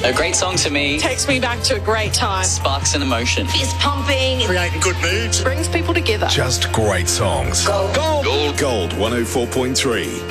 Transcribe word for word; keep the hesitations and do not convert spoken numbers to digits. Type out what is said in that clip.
A great song to me takes me back to a great time. sparks an emotion. Fist pumping. Creating good moods. Brings people together. Just great songs. Gold. Gold. Gold. Gold one oh four point three.